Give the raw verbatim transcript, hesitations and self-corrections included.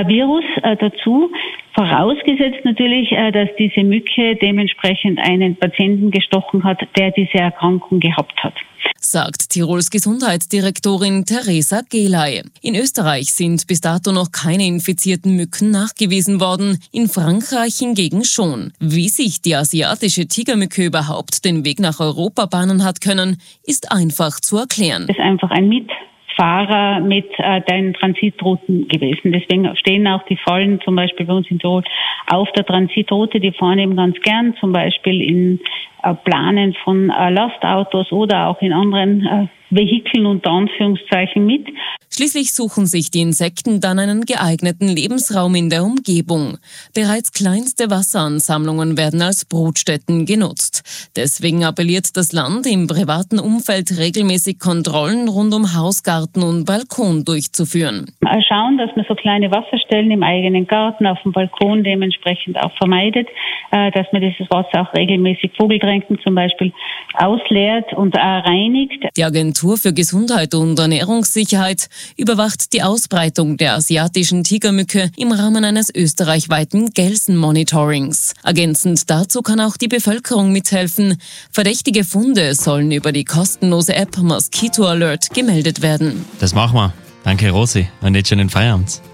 äh, Virus äh, dazu. Vorausgesetzt natürlich, äh, dass diese Mücke dementsprechend einen Patienten gestochen hat, der diese Erkrankung gehabt hat. Sagt Tirols Gesundheitsdirektorin Theresa Gelay. In Österreich sind bis dato noch keine infizierten Mücken nachgewiesen worden, in Frankreich hingegen schon. Wie sich die asiatische Tigermücke überhaupt den Weg nach Europa bahnen hat können, ist einfach zu erklären. Das ist einfach ein Mitfahrer mit äh, den Transitrouten gewesen. Deswegen stehen auch die Fallen zum Beispiel bei uns in Tirol auf der Transitroute. Die fahren eben ganz gern, zum Beispiel in äh, Planen von äh, Lastautos oder auch in anderen äh, Vehikeln unter Anführungszeichen mit. Schließlich suchen sich die Insekten dann einen geeigneten Lebensraum in der Umgebung. Bereits kleinste Wasseransammlungen werden als Brutstätten genutzt. Deswegen appelliert das Land im privaten Umfeld regelmäßig Kontrollen rund um Haus, Garten und Balkon durchzuführen. Schauen, dass man so kleine Wasserstellen im eigenen Garten, auf dem Balkon dementsprechend auch vermeidet, dass man dieses Wasser auch regelmäßig Vogeltränken zum Beispiel ausleert und reinigt. Die Agentur für Gesundheit und Ernährungssicherheit überwacht die Ausbreitung der asiatischen Tigermücke im Rahmen eines österreichweiten Gelsen-Monitorings. Ergänzend dazu kann auch die Bevölkerung mithelfen. Verdächtige Funde sollen über die kostenlose App Mosquito Alert gemeldet werden. Das machen wir. Danke, Rosi. Und jetzt schon den Feierabend.